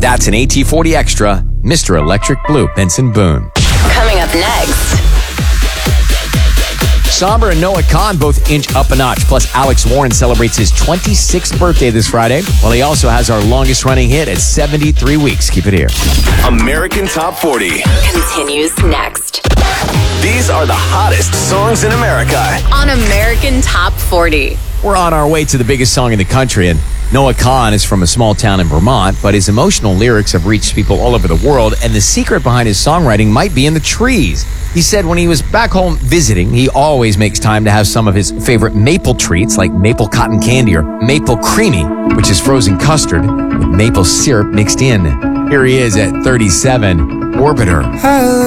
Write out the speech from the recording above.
That's an AT40 Extra, Mr. Electric Blue, Benson Boone. Coming up next. Somber and Noah Kahan both inch up a notch. Plus, Alex Warren celebrates his 26th birthday this Friday. Well, he also has our longest running hit at 73 weeks. Keep it here. American Top 40 Continues next. These are the hottest songs in America. On American Top 40. We're on our way to the biggest song in the country, and Noah Kahan is from a small town in Vermont, but his emotional lyrics have reached people all over the world, and the secret behind his songwriting might be in the trees. He said when he was back home visiting, he always makes time to have some of his favorite maple treats, like maple cotton candy or maple creamy, which is frozen custard with maple syrup mixed in. Here he is at 37, Orbiter.